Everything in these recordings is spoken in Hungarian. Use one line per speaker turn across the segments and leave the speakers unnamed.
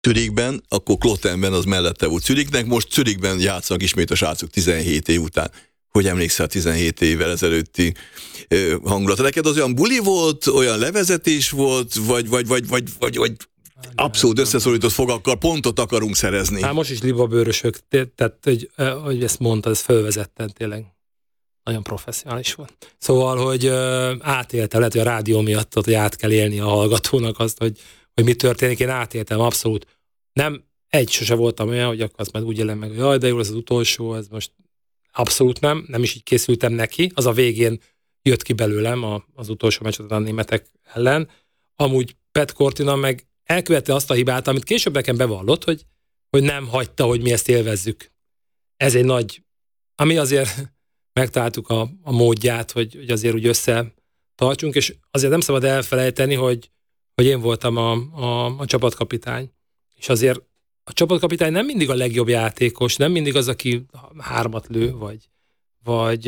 Zürichben, akkor Klotenben az mellette volt Zürichnek, most Zürichben játszanak ismét a srácok 17 év után. Hogy emlékszel 17 évvel ezelőtti hangulatra? Neked az olyan buli volt, olyan levezetés volt, vagy abszolút összeszorított fogakkal pontot akarunk szerezni?
Hát most is libabőrösök, tehát hogy ezt mondtad, ez fölvezetten tényleg. Nagyon professzionális volt. Szóval, hogy átéltem, lehet, hogy a rádió miatt, hogy át kell élni a hallgatónak azt, hogy mi történik, én átéltem abszolút. Nem, sose voltam olyan, hogy akkor azt már úgy élem meg, hogy jaj, de jó, ez az utolsó, ez most abszolút nem is így készültem neki, az a végén jött ki belőlem az utolsó meccset a németek ellen. Amúgy Pat Cortina meg elkövette azt a hibát, amit később nekem bevallott, hogy nem hagyta, hogy mi ezt élvezzük. Ez egy nagy, ami azért megtaláltuk a módját, hogy azért úgy összetartsunk, és azért nem szabad elfelejteni, hogy én voltam a csapatkapitány, és azért a csapatkapitány nem mindig a legjobb játékos, nem mindig az, aki 3 lő, vagy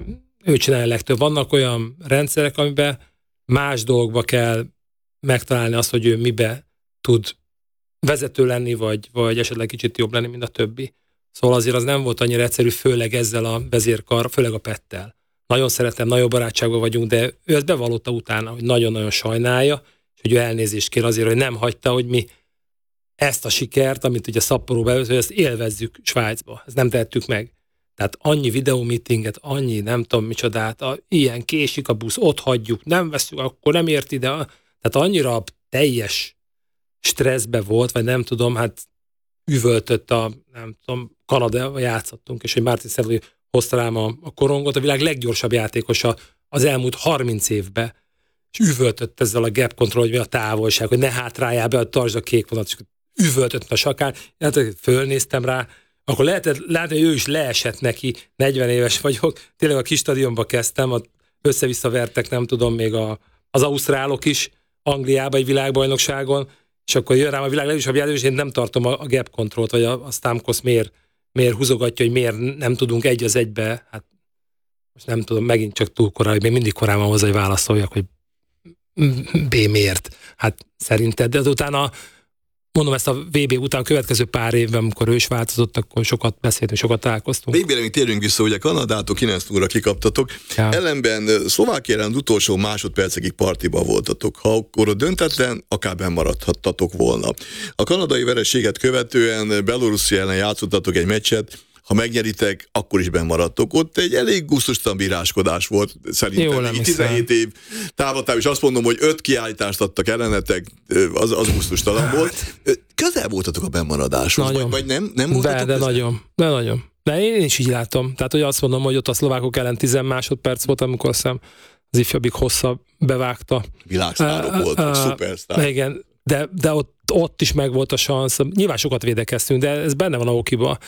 ő csinálja a legtöbb. Vannak olyan rendszerek, amiben más dolgokba kell megtalálni azt, hogy ő mibe tud vezető lenni, vagy esetleg kicsit jobb lenni, mint a többi. Szóval azért az nem volt annyira egyszerű, főleg ezzel a vezérkar, főleg a Pettel. Nagyon szeretem, nagyon barátságban vagyunk, de ő ezt bevallotta utána, hogy nagyon-nagyon sajnálja, és hogy ő elnézést kér azért, hogy nem hagyta, hogy mi ezt a sikert, amit ugye Szapporóba előtt, hogy ezt élvezzük Svájcba. Ezt nem tehettük meg. Tehát annyi videómeetinget, annyi nem tudom micsodát, ilyen késik a busz, ott hagyjuk, nem veszünk, akkor nem ért ide. Tehát annyira teljes stresszbe volt, vagy nem tudom, hát üvöltött nem tudom, Kanadával játszottunk, és hogy Martin Szerlő hozta rám a korongot, a világ leggyorsabb játékosa az elmúlt 30 évben, és üvöltött ezzel a gap control, hogy mi a távolság, hogy ne hátráljál be, tartsd a kék vonat, és üvöltött a sakán, hát fölnéztem rá, akkor lehetett látni, hogy ő is leesett neki, 40 éves vagyok, tényleg a kis stadionba kezdtem, össze-vissza vertek, nem tudom, még az ausztrálok is Angliában egy világbajnokságon, és akkor jön rám a világ legjobb játékos, és én nem tartom a gap controlt, vagy a Stamkos miért húzogatja, hogy miért nem tudunk 1-1, hát most nem tudom, megint csak túl korai, még mindig korán van hozzá, hogy válaszoljak, hogy B miért. Hát szerinted, de utána mondom, ezt a VB után a következő pár évben, amikor ő is változott, akkor sokat beszéltünk, sokat találkoztunk.
VB-re még térjünk vissza, ugye Kanadától 9-0-ra kikaptatok, ja. Ellenben Szlovákia ellen utolsó másodpercekig partiba voltatok. Ha akkor a döntetlen, akár benn maradhattatok volna. A kanadai vereséget követően Belorusszia ellen játszottatok egy meccset, ha megnyeritek, akkor is benn maradtok. Ott egy elég gusztustalan bíráskodás volt, szerintem. 17 év távlatáv, és azt mondom, hogy 5 kiállítást adtak ellenetek, az gusztustalan volt. Közel voltatok a bennmaradáshoz, vagy nem voltatok
de nagyon. De én is így látom. Tehát, hogy azt mondom, hogy ott a szlovákok ellen 10 másodperc volt, amikor azt az ifjabbik hosszabb bevágta.
Világsztárok voltak, szupersztárok.
Igen, de ott is megvolt a szansz. Nyilván sokat védekeztünk, de ez benne van a okiba.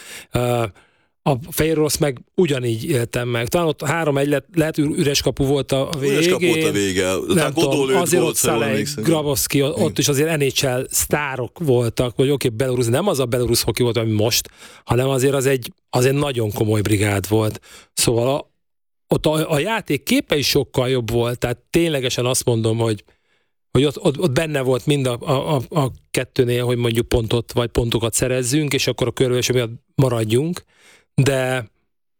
A Fehér Orosz meg ugyanígy éltem meg. Talán ott 3-1 lehet üres kapu volt a végén.
Üres kapu volt a vége.
Nem tudom, azért ott Szalej, Grabowski, ott is azért NHL sztárok voltak, hogy oké, Belarus, nem az a Belarus hoki volt, ami most, hanem azért az egy nagyon komoly brigád volt. Szóval ott a játék képe is sokkal jobb volt, tehát ténylegesen azt mondom, hogy ott benne volt mind a kettőnél, hogy mondjuk pontot vagy pontokat szerezzünk, és akkor a körülbelül miatt maradjunk, de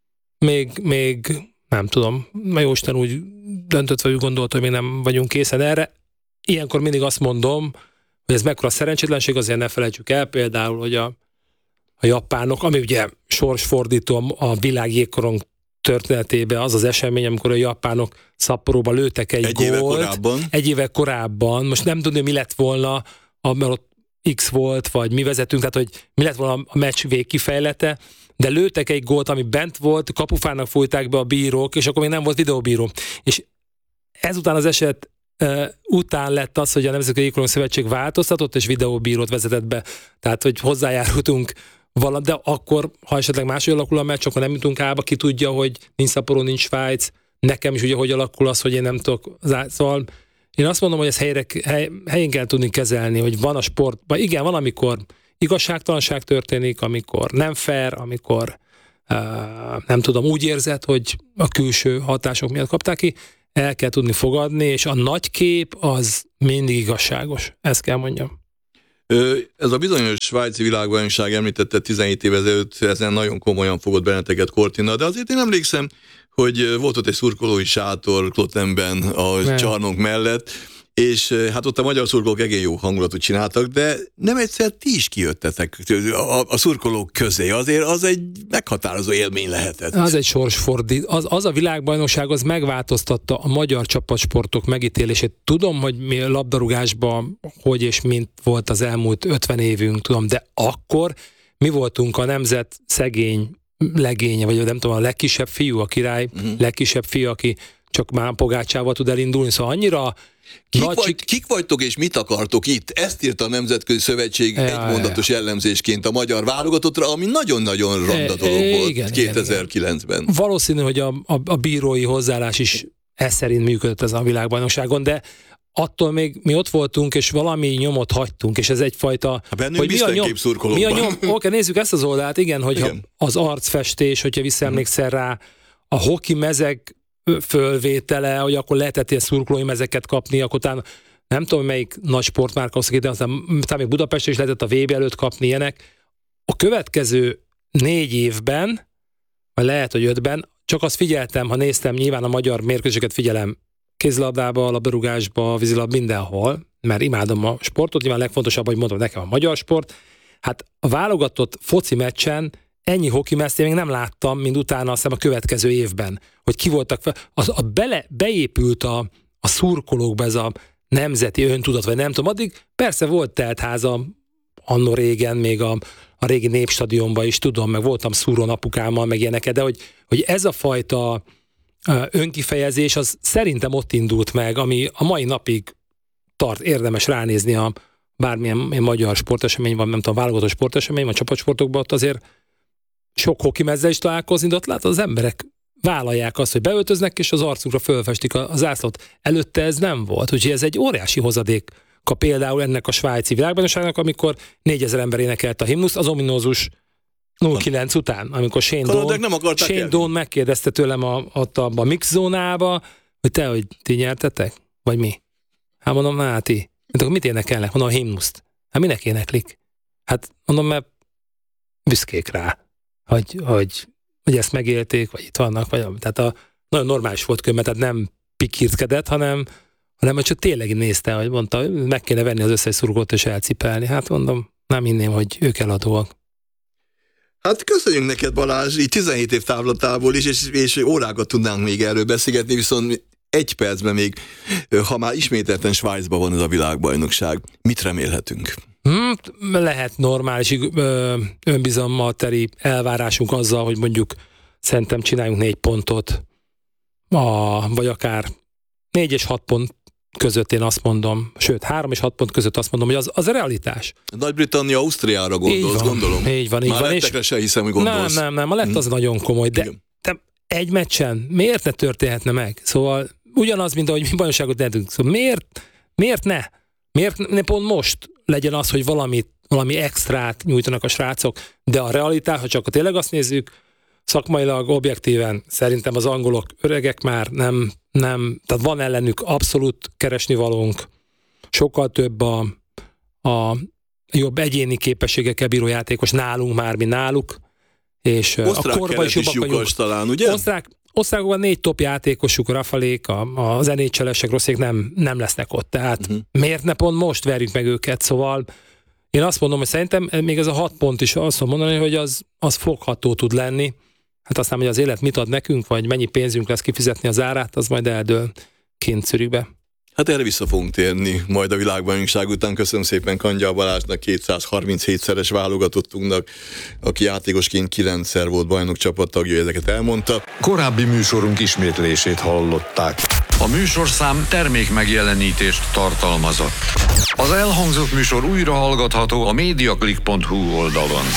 még nem tudom, mert Jóisten úgy döntött, vagy úgy gondolt, hogy még nem vagyunk készen erre. Ilyenkor mindig azt mondom, hogy ez mekkora szerencsétlenség, azért ne felejtsük el például, hogy a japánok, ami ugye sorsfordító a világ jégkorong történetében az esemény, amikor a japánok Szapporóba lőtek egy gólt. Egy éve korábban. Most nem tudom, mi lett volna, mert ott X volt, vagy mi vezetünk, tehát hogy mi lett volna a meccs végkifejlete, de lőtek egy gólt, ami bent volt, kapufának fújták be a bírók, és akkor még nem volt videóbíró. És ezután az eset után lett az, hogy a Nemzetközi Jégkorong Szövetség változtatott, és videóbírót vezetett be. Tehát, hogy hozzájárultunk de akkor, ha esetleg máshogy alakul a meccs, akkor nem jutunk ába, ki tudja, hogy nincs Szapporó, nincs Svájc, nekem is ugye hogy alakul az, hogy én nem tudok. Szóval én azt mondom, hogy ezt helyén kell tudni kezelni, hogy van a sportban, igen, van, amikor igazságtalanság történik, amikor nem fair, amikor nem tudom, úgy érzed, hogy a külső hatások miatt kapták ki, el kell tudni fogadni, és a nagy kép az mindig igazságos. Ezt kell mondjam.
Ez a bizonyos svájci világbajnokság, említette 17 év ezelőtt, ezen nagyon komolyan fogott benneteket Cortina, de azért én emlékszem, hogy volt ott egy szurkolói sátor Klottenben a csarnok mellett, és hát ott a magyar szurkolók egész jó hangulatot csináltak, de nem egyszer ti is kijöttetek a szurkolók közé. Azért az egy meghatározó élmény lehetett.
Az egy sorsfordít. Az a világbajnokság az megváltoztatta a magyar csapatsportok megítélését. Tudom, hogy mi labdarúgásban hogy és mint volt az elmúlt 50 évünk, tudom, de akkor mi voltunk a nemzet szegény legénye, vagy nem tudom, a legkisebb fiú, a király legkisebb fiú, aki csak már pogácsával tud elindulni, szóval annyira
Kik vagytok és mit akartok itt? Ezt írta a Nemzetközi Szövetség egymondatos jellemzésként a magyar válogatottra, ami nagyon-nagyon ronda dolog volt 2009-ben.
Valószínű, hogy a bírói hozzáállás is ez szerint működött ezen a világbajnokságon, de attól még mi ott voltunk, és valami nyomot hagytunk, és ez egyfajta...
Bennünk biztonképp szurkolókban.
Oké, nézzük ezt az oldalt, igen, hogyha az arcfestés, hogyha visszaemlékszel rá, a hoki mezek fölvétele, hogy akkor lehetett ilyen szurkolói mezeket kapni, akkor talán nem tudom, melyik nagy sportmárka hoztak ide, aztán még Budapesten is lehetett a VB előtt kapni ilyenek. A következő 4 évben, vagy lehet, hogy 5-ben, csak azt figyeltem, ha néztem, nyilván a magyar mérkőzéseket figyelem kézilabdába, labdarúgásba, vízilabda, mindenhol, mert imádom a sportot, nyilván legfontosabb, hogy mondom, nekem a magyar sport. Hát a válogatott foci meccsen ennyi hoki meccsét még nem láttam, mint utána azt hiszem a következő évben, hogy ki voltak, beépült a szurkolókba ez a nemzeti öntudat, vagy nem tudom, addig persze volt teltháza anno régen, még a régi Népstadionban is tudom, meg voltam szúrón apukámmal, meg ilyeneket, de hogy ez a fajta önkifejezés, az szerintem ott indult meg, ami a mai napig tart, érdemes ránézni a bármilyen magyar sportesemény van, nem tudom, válogatott sportesemény, vagy csapatsportokban, ott azért sok hokimezzel is találkozni, de ott látod, az emberek vállalják azt, hogy beöltöznek, és az arcukra fölfestik a zászlót. Előtte ez nem volt, úgyhogy ez egy óriási hozadéka például ennek a svájci világbajnokságnak, amikor 4000 ember énekelt a himnuszt, az ominózus 09 után, amikor Shane Doan megkérdezte tőlem a mix zónába, hogy hogy ti nyertetek? Vagy mi? Hát mondom, ti. Akkor mit énekelnek? Mondom, a himnuszt. Hát minek éneklik? Hát mondom, mert büszkék rá, hogy ezt megélték, vagy itt vannak, vagy tehát nagyon normális volt különben, tehát nem pikirtkedett, hanem hogy csak tényleg nézte, hogy mondta, meg kéne venni az összes szurkolót és elcipelni. Hát mondom, nem hinném, hogy ők eladóak.
Hát köszönjük neked, Balázs, így 17 év távlatából is, és órákat tudnánk még erről beszélgetni, viszont 1 percben még, ha már ismételten Svájcban van ez a világbajnokság, mit remélhetünk?
Lehet normális önbizalommal teli elvárásunk azzal, hogy mondjuk szerintem csináljunk 4 pontot, vagy akár 4 és 6 pont között én azt mondom, sőt 3 és 6 pont között azt mondom, hogy az a realitás.
Nagy-Britannia, Ausztriára gondolsz, gondolom.
Így van.
Már lettekre se hiszem, hogy gondolsz.
Nem, a lett az nagyon komoly, de egy meccsen miért ne történhetne meg? Szóval ugyanaz, mint ahogy mi bajnokságot tehetünk. Szóval miért ne? Miért ne pont most legyen az, hogy valami extrát nyújtanak a srácok, de a realitás, ha csak tényleg azt nézzük, szakmailag, objektíven szerintem az angolok öregek már nem, tehát van ellenük abszolút keresnivalónk, sokkal több a jobb egyéni képességekkel bíró játékos nálunk már, mint náluk, és
osztrák
a korban is jobbak vagyunk.
Talán, ugye?
Osztrákokban 4 top játékosuk, Rafalék, az NHL-esek, rosszék nem lesznek ott, tehát miért ne pont most verjük meg őket, szóval én azt mondom, hogy szerintem még ez a 6 pont is azt mondani, hogy az fogható tud lenni. Hát aztán, hogy az élet mit ad nekünk, vagy mennyi pénzünk lesz kifizetni az árát, az majd eldől kint Zürichbe.
Hát erre vissza fogunk térni majd a világbajnokság után. Köszönöm szépen Kangyal Balázsnak, 237-szeres válogatottunknak, aki játékosként 9-szer volt bajnok csapattagja, ezeket elmondta.
Korábbi műsorunk ismétlését hallották. A műsorszám termékmegjelenítést tartalmazott. Az elhangzott műsor újra hallgatható a mediaclick.hu oldalon.